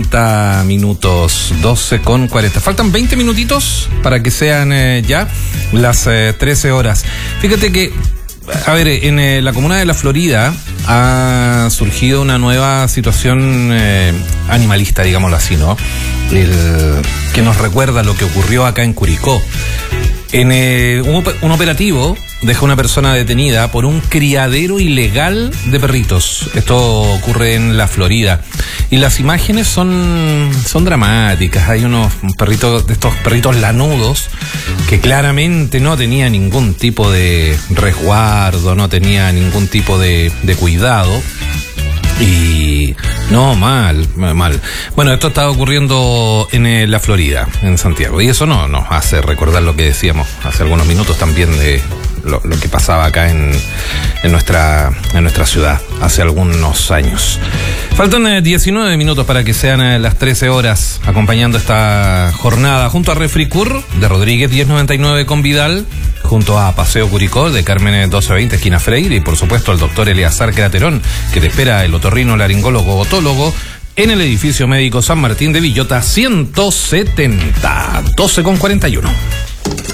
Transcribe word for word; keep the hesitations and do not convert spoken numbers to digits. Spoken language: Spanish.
cuarenta minutos, doce con cuarenta. Faltan veinte minutitos para que sean eh, ya las eh, trece horas. Fíjate que, a ver, en eh, la comuna de La Florida ha surgido una nueva situación eh, animalista, digámoslo así, ¿no? El, que nos recuerda lo que ocurrió acá en Curicó. En eh, un, un operativo deja una persona detenida por un criadero ilegal de perritos. Esto ocurre en La Florida. Y las imágenes son, son dramáticas. Hay unos perritos, de estos perritos lanudos, que claramente no tenía ningún tipo de resguardo, no tenía ningún tipo de, de cuidado. Y no, mal, mal. Bueno, esto está ocurriendo en eh, La Florida, en Santiago. Y eso no nos hace recordar lo que decíamos hace algunos minutos también de lo, lo que pasaba acá en, en, nuestra, en nuestra ciudad hace algunos años. Faltan eh, diecinueve minutos para que sean eh, las trece horas, acompañando esta jornada junto a Refricur de Rodríguez diez noventa y nueve con Vidal, junto a Paseo Curicó de Carmen doce veinte esquina Freire, y por supuesto al doctor Eleazar Craterón, que te espera el otorrino laringólogo otólogo en el edificio médico San Martín de Villota ciento setenta, doce con cuarenta y uno.